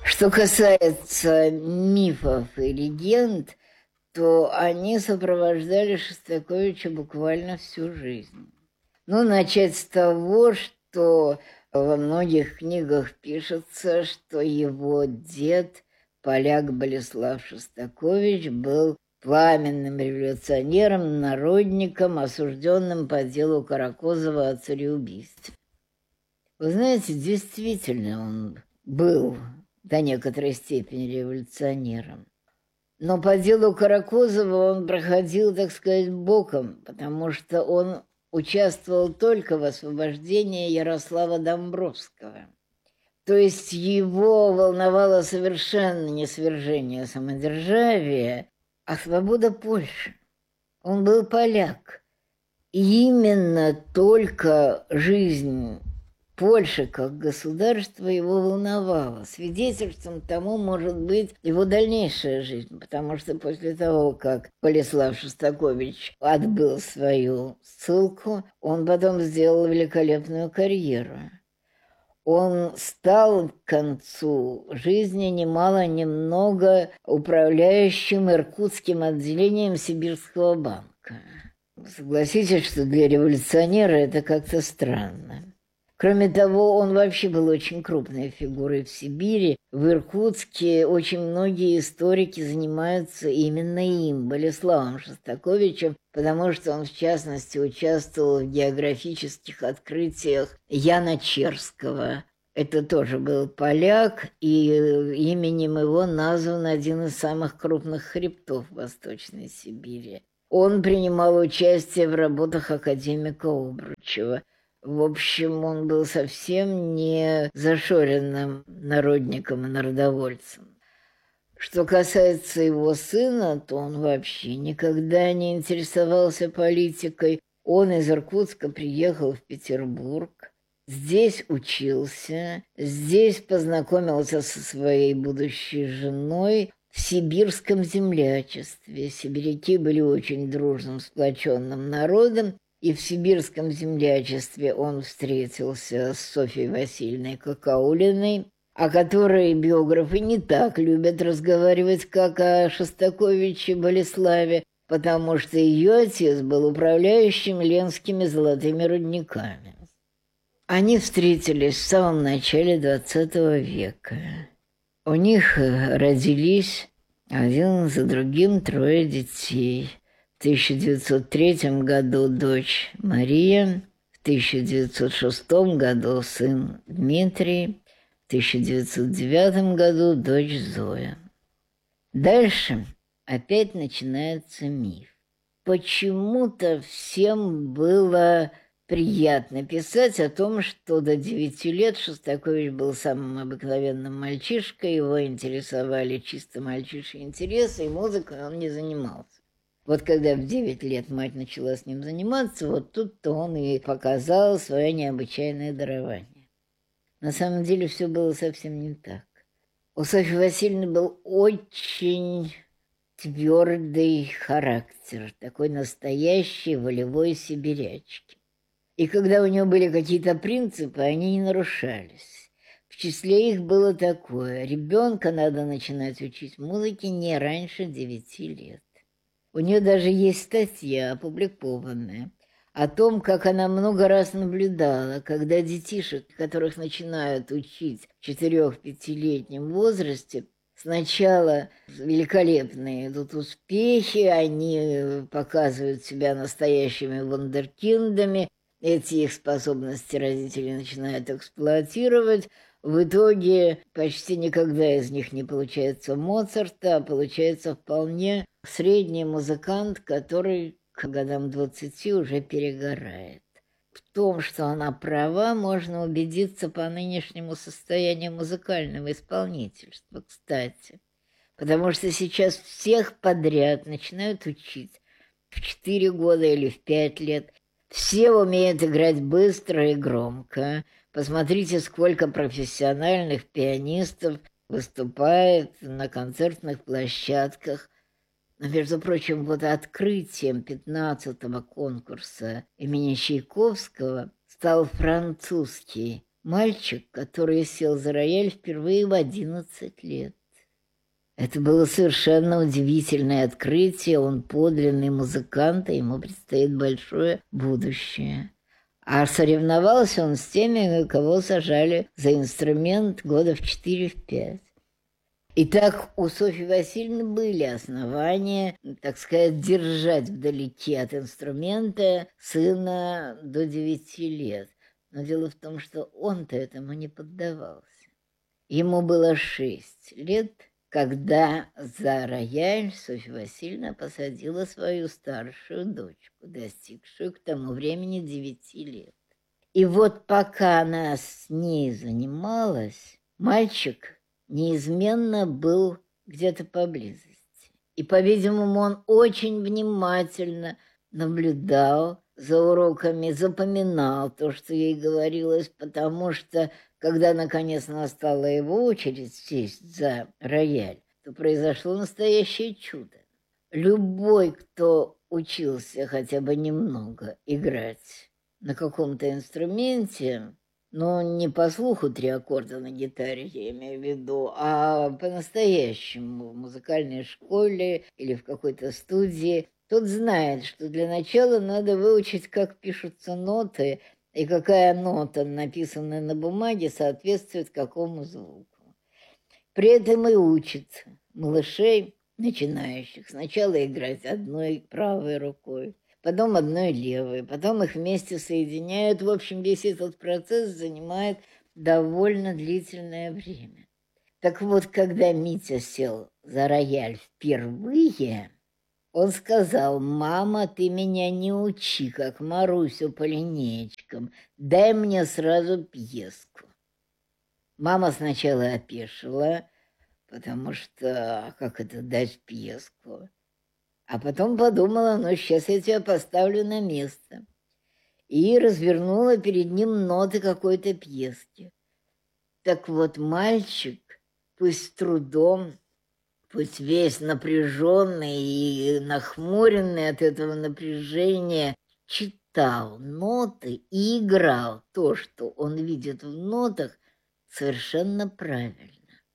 Что касается мифов и легенд, то они сопровождали Шостаковича буквально всю жизнь. Ну, начать с того, что во многих книгах пишется, что его дед, поляк Болеслав Шостакович, был пламенным революционером, народником, осужденным по делу Каракозова о цареубийстве. Вы знаете, действительно он был до некоторой степени революционером. Но по делу Каракозова он проходил, так сказать, боком, потому что он участвовал только в освобождении Ярослава Домбровского. То есть его волновало совершенно не свержение самодержавия, а свобода Польши. Он был поляк. И именно только жизнь Польша как государство его волновала. Свидетельством тому может быть его дальнейшая жизнь, потому что после того, как Болеслав Шостакович отбыл свою ссылку, он потом сделал великолепную карьеру. Он стал к концу жизни немало-немного управляющим иркутским отделением Сибирского банка. Согласитесь, что для революционера это как-то странно. Кроме того, он вообще был очень крупной фигурой в Сибири. В Иркутске очень многие историки занимаются именно им, Болеславом Шостаковичем, потому что он, в частности, участвовал в географических открытиях Яна Черского. Это тоже был поляк, и именем его назван один из самых крупных хребтов Восточной Сибири. Он принимал участие в работах академика Обручева. В общем, он был совсем не зашоренным народником и народовольцем. Что касается его сына, то он вообще никогда не интересовался политикой. Он из Иркутска приехал в Петербург, здесь учился, здесь познакомился со своей будущей женой в сибирском землячестве. Сибиряки были очень дружным, сплоченным народом, и в сибирском землячестве он встретился с Софьей Васильевной Какаулиной, о которой биографы не так любят разговаривать, как о Шостаковиче Болеславе, потому что ее отец был управляющим Ленскими золотыми рудниками. Они встретились в самом начале XX века. У них родились один за другим 3 детей. В 1903 году дочь Мария, в 1906 году сын Дмитрий, в 1909 году дочь Зоя. Дальше опять начинается миф. Почему-то всем было приятно писать о том, что до 9 лет Шостакович был самым обыкновенным мальчишкой, его интересовали чисто мальчишьи интересы, и музыкой он не занимался. Вот когда в 9 лет мать начала с ним заниматься, вот тут-то он и показал свое необычайное дарование. На самом деле все было совсем не так. У Софьи Васильевны был очень твердый характер, такой настоящий волевой сибирячки. И когда у нее были какие-то принципы, они не нарушались. В числе их было такое: ребенка надо начинать учить музыке не раньше 9 лет. У нее даже есть статья, опубликованная, о том, как она много раз наблюдала, когда детишек, которых начинают учить в 4-5-летнем возрасте, сначала великолепные идут успехи, они показывают себя настоящими вундеркиндами, эти их способности родители начинают эксплуатировать. В итоге почти никогда из них не получается Моцарта, а получается вполне средний музыкант, который к годам 20 уже перегорает. В том, что она права, можно убедиться по нынешнему состоянию музыкального исполнительства, кстати. Потому что сейчас всех подряд начинают учить в 4 года или в 5 лет. Все умеют играть быстро и громко. Посмотрите, сколько профессиональных пианистов выступает на концертных площадках. Но, между прочим, вот открытием 15-го конкурса имени Чайковского стал французский мальчик, который сел за рояль впервые в 11 лет. Это было совершенно удивительное открытие. Он подлинный музыкант, и ему предстоит большое будущее. А соревновался он с теми, кого сажали за инструмент года в 4-5. Итак, у Софьи Васильевны были основания, так сказать, держать вдалеке от инструмента сына до 9 лет. Но дело в том, что он-то этому не поддавался. Ему было 6 лет, когда за рояль Софья Васильевна посадила свою старшую дочку, достигшую к тому времени 9 лет. И вот пока она с ней занималась, мальчик неизменно был где-то поблизости. И, по-видимому, он очень внимательно наблюдал за уроками, запоминал то, что ей говорилось, потому что, когда, наконец, настала его очередь сесть за рояль, то произошло настоящее чудо. Любой, кто учился хотя бы немного играть на каком-то инструменте, но не по слуху 3 аккорда на гитаре, я имею в виду, а по-настоящему в музыкальной школе или в какой-то студии, тот знает, что для начала надо выучить, как пишутся ноты и какая нота, написанная на бумаге, соответствует какому звуку. При этом и учит малышей, начинающих, сначала играть одной правой рукой, потом одной левой, потом их вместе соединяют. В общем, весь этот процесс занимает довольно длительное время. Так вот, когда Митя сел за рояль впервые, он сказал: «Мама, ты меня не учи, как Марусю по линеечкам, дай мне сразу пьеску». Мама сначала опешила, потому что как это дать пьеску? А потом подумала: ну, сейчас я тебя поставлю на место. И развернула перед ним ноты какой-то пьески. Так вот, мальчик, пусть с трудом, пусть весь напряженный и нахмуренный от этого напряжения, читал ноты и играл то, что он видит в нотах, совершенно правильно.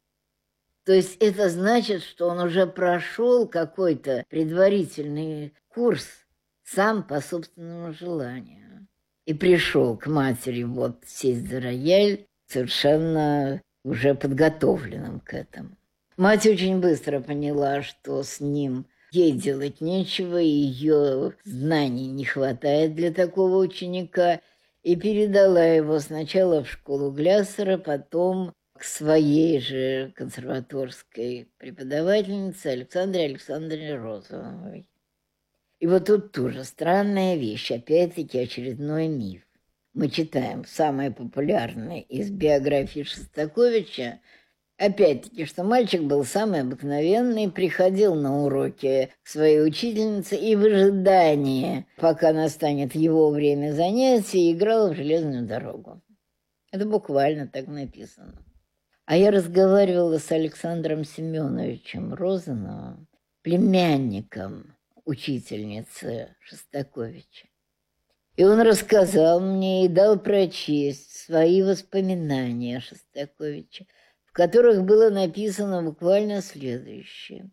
То есть это значит, что он уже прошел какой-то предварительный курс сам по собственному желанию. И пришел к матери вот сесть за рояль совершенно уже подготовленным к этому. Мать очень быстро поняла, что с ним ей делать нечего, и ее знаний не хватает для такого ученика, и передала его сначала в школу Гляссера, потом к своей же консерваторской преподавательнице Александре Александровне Розановой. И вот тут тоже странная вещь, опять-таки очередной миф. Мы читаем самое популярное из биографии Шостаковича, опять-таки, что мальчик был самый обыкновенный, приходил на уроки к своей учительнице и в ожидании, пока настанет его время занятий, играл в железную дорогу. Это буквально так написано. А я разговаривала с Александром Семеновичем Розановым, племянником учительницы Шостаковича. И он рассказал мне и дал прочесть свои воспоминания о Шостаковиче, в которых было написано буквально следующее.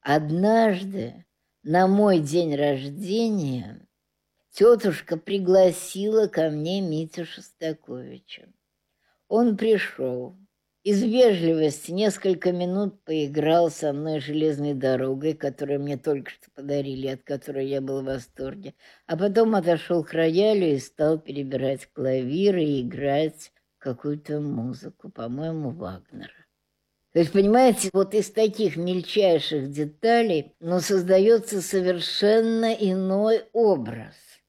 «Однажды на мой день рождения тетушка пригласила ко мне Митю Шостаковича. Он пришел. Из вежливости несколько минут поиграл со мной железной дорогой, которую мне только что подарили, от которой я был в восторге, а потом отошел к роялю и стал перебирать клавиры и играть какую-то музыку, по-моему, Вагнера». То есть, понимаете, вот из таких мельчайших деталей, но создается совершенно иной образ.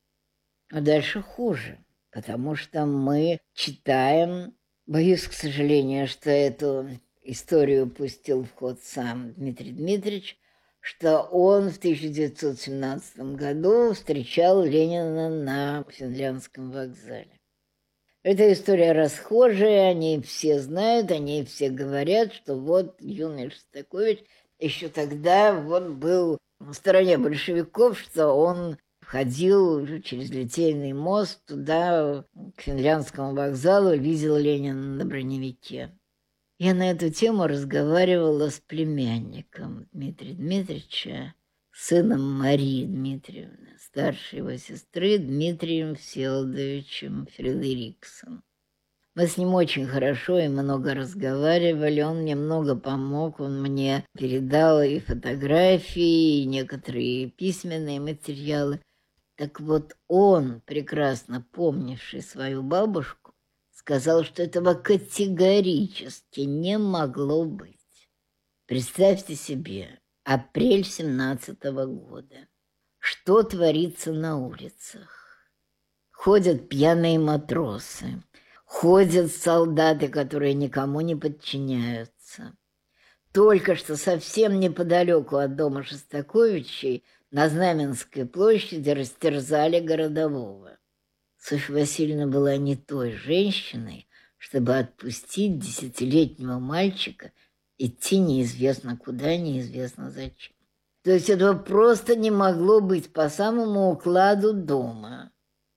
А дальше хуже, потому что мы читаем. Боюсь, к сожалению, что эту историю пустил в ход сам Дмитрий Дмитриевич, что он в 1917 году встречал Ленина на Финляндском вокзале. Эта история расхожая, они все знают, они все говорят, что вот юный Шостакович еще тогда вот был на стороне большевиков, что он ходил через Литейный мост туда, к Финляндскому вокзалу, видел Ленина на броневике. Я на эту тему разговаривала с племянником Дмитрия Дмитриевича, сыном Марии Дмитриевны, старшей его сестры, Дмитрием Всеволодовичем Фредериксом. Мы с ним очень хорошо и много разговаривали, он мне много помог, он мне передал и фотографии, и некоторые письменные материалы. Так вот он, прекрасно помнивший свою бабушку, сказал, что этого категорически не могло быть. Представьте себе, апрель 17-го года. Что творится на улицах? Ходят пьяные матросы, ходят солдаты, которые никому не подчиняются. Только что совсем неподалеку от дома Шостаковичей на Знаменской площади растерзали городового. Софья Васильевна была не той женщиной, чтобы отпустить 10-летнего мальчика идти неизвестно куда, неизвестно зачем. То есть этого просто не могло быть по самому укладу дома.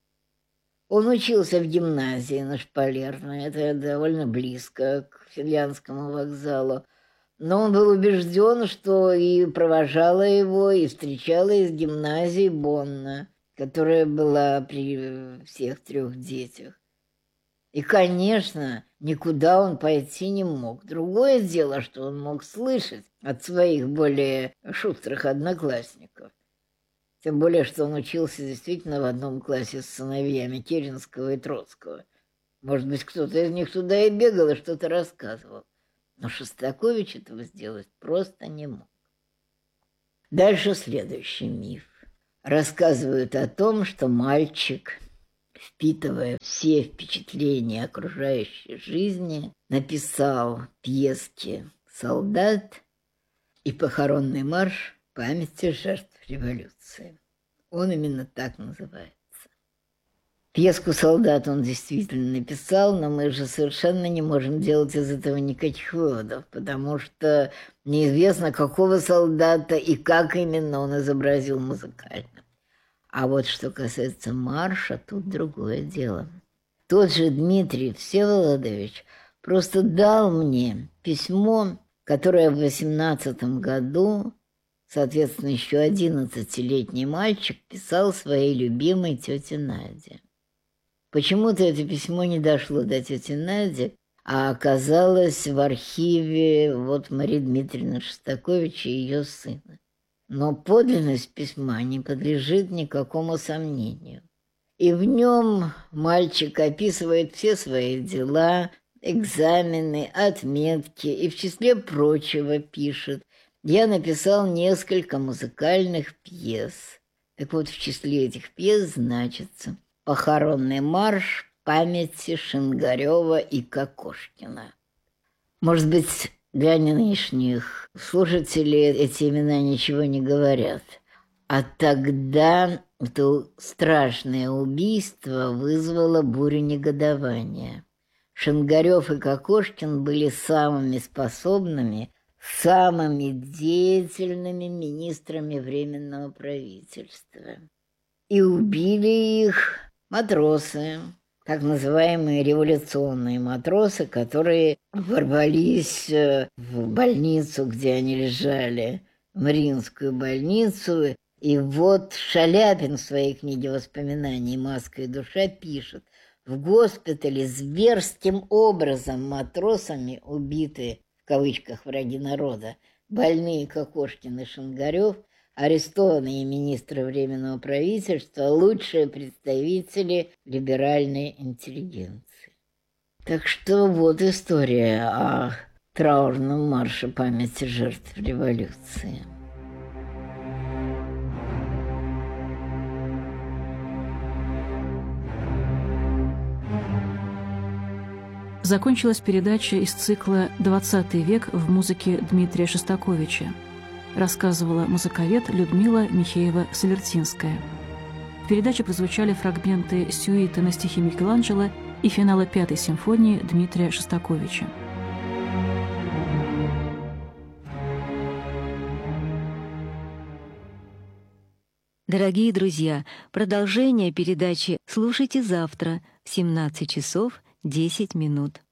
Он учился в гимназии на Шпалерной, это довольно близко к Финляндскому вокзалу, но он был убежден, что и провожала его, и встречала из гимназии Бонна, которая была при всех 3 детях. И, конечно, никуда он пойти не мог. Другое дело, что он мог слышать от своих более шустрых одноклассников. Тем более, что он учился действительно в одном классе с сыновьями Керенского и Троцкого. Может быть, кто-то из них туда и бегал и что-то рассказывал. Но Шостакович этого сделать просто не мог. Дальше следующий миф. Рассказывают о том, что мальчик, впитывая все впечатления окружающей жизни, написал пьески «Солдат» и «Похоронный марш» памяти жертв революции. Он именно так называется. Пьеску «Солдат» он действительно написал, но мы же совершенно не можем делать из этого никаких выводов, потому что неизвестно, какого солдата и как именно он изобразил музыкально. А вот что касается марша, тут другое дело. Тот же Дмитрий Всеволодович просто дал мне письмо, которое в 18 году, соответственно, еще 11-летний мальчик писал своей любимой тете Наде. Почему-то это письмо не дошло до тети Нади, а оказалось в архиве Марии Дмитриевны Шостакович и ее сына. Но подлинность письма не подлежит никакому сомнению. И в нем мальчик описывает все свои дела, экзамены, отметки, и в числе прочего пишет: «Я написал несколько музыкальных пьес». Так вот, в числе этих пьес значится «Похоронный марш памяти Шингарева и Кокошкина». Может быть, для нынешних слушателей эти имена ничего не говорят. А тогда это страшное убийство вызвало бурю негодования. Шингарев и Кокошкин были самыми способными, самыми деятельными министрами Временного правительства. И убили их матросы, так называемые революционные матросы, которые ворвались в больницу, где они лежали, в Мариинскую больницу. И вот Шаляпин в своей книге воспоминаний «Маска и душа» пишет: в госпитале зверским образом матросами убиты, в кавычках, враги народа, больные Кокошкин и Шингарев, арестованные министры Временного правительства, лучшие представители либеральной интеллигенции. Так что вот история о траурном марше памяти жертв революции. Закончилась передача из цикла «20 век в музыке» Дмитрия Шостаковича. Рассказывала музыковед Людмила Михеева-Салертинская. В передаче прозвучали фрагменты сюиты на стихи Микеланджело и финала 5-й симфонии Дмитрия Шостаковича. Дорогие друзья, продолжение передачи слушайте завтра в 17 часов 10 минут.